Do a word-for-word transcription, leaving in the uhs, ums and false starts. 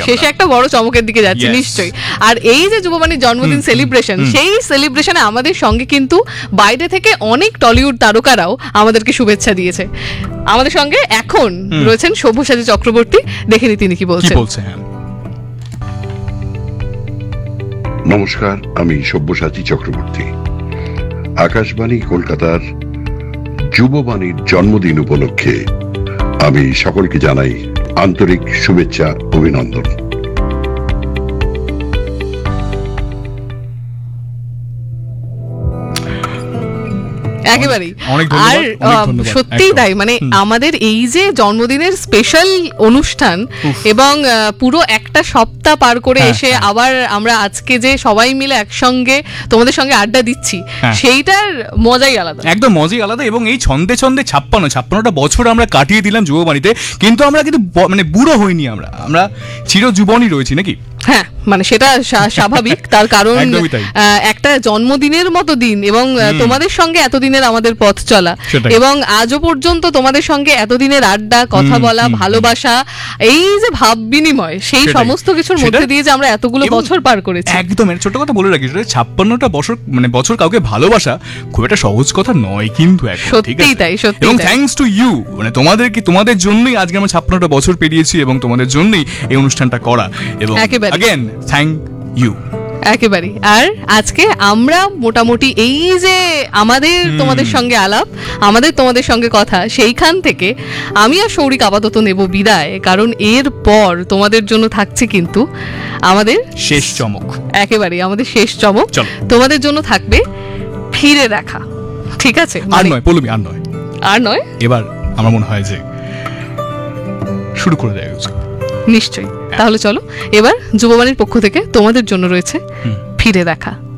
শেষে একটা বড় চমকের দিকে যাচ্ছি নিশ্চয়ই। আর এই যে যুববাণীর জন্মদিন সেলিব্রেশন, সেই সেলিব্রেশনে আমাদের সঙ্গে কিন্তু বাইরে থেকে অনেক টলিউড তারকারাও আমাদেরকে শুভেচ্ছা দিয়েছে। আমাদের সঙ্গে এখন রয়েছেন সব্যসাচী চক্রবর্তী, দেখে নি তিনি কি বলছেন। নমস্কার, আমি সব্যসাচী চক্রবর্তী। আকাশবাণী কলকাতার যুববাণীর জন্মদিন উপলক্ষে আমি সকলকে জানাই আন্তরিক শুভেচ্ছা, অভিনন্দন। একেবারেই। আর সত্যিই তাই, মানে আমাদের এই যে জন্মদিনের স্পেশাল অনুষ্ঠান এবং পুরো একটা সপ্তাহ পার করে এসে আবার আমরা আজকে যে সবাই মিলে একসঙ্গে তোমাদের সঙ্গে আড্ডা দিচ্ছি, সেইটার মজাই আলাদা, একদম মজাই আলাদা। এবং এই ছন্দে ছন্দে ছাপ্পান্ন ছাপ্পান্নটা বছর আমরা কাটিয়ে দিলাম যুববাণীতে, কিন্তু আমরা কিন্তু মানে বুড়ো হইনি, আমরা আমরা চির যুবনই রয়েছি নাকি? হ্যাঁ, মানে সেটা স্বাভাবিক, তার কারণ একটা জন্মদিনের মতো দিন এবং তোমাদের সঙ্গে এতদিনের আমাদের পথ চলা এবং আজও পর্যন্ত তোমাদের সঙ্গে এতদিনের আড্ডা, কথা বলা, ভালোবাসা, এই যে ভাব বিনিময়, সেই সমস্ত কিছুর মধ্যে দিয়ে যে আমরা এতগুলো বছর পার করেছি। একদম ছোট কথা বলে রাখি, ছাপ্পান্নটা বছর মানে বছর কাউকে ভালোবাসা খুব একটা সহজ কথা নয় কিন্তু। সত্যিই তাই, সত্যি। এবং থ্যাঙ্কস টু ইউ, মানে তোমাদের কি তোমাদের জন্যই আজকে আমরা ছাপ্পান্নটা বছর পেরিয়েছি এবং তোমাদের জন্যই এই অনুষ্ঠানটা করা। এবং again thank you একেবারে। আর আজকে আমরা মোটামুটি এই যে আমাদের তোমাদের সঙ্গে আলাপ, আমাদের তোমাদের সঙ্গে কথা, সেইখান থেকে আমি আর সৌরিক আপাতত নেব বিদায়, কারণ এর পর তোমাদের জন্য থাকছে কিন্তু আমাদের শেষ চমক। একেবারে আমাদের শেষ চমক তোমাদের জন্য থাকবে ফিরে দেখা। ঠিক আছে? আর নয় পল্লবী, আর নয় আর নয় এবার আমার মনে হয় যে শুরু করে দেওয়া উচিত। নিশ্চয়ই। তাহলে চলো, এবার যুববাণীর পক্ষ থেকে তোমাদের জন্য রয়েছে ফিরে দেখা।